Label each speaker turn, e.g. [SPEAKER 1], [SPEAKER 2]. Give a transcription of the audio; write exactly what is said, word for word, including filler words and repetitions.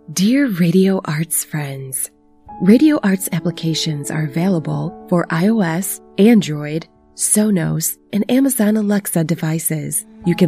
[SPEAKER 1] Dear Radio Arts friends, Radio Arts applications are available for iOS, Android, Sonos, and Amazon Alexa devices. You can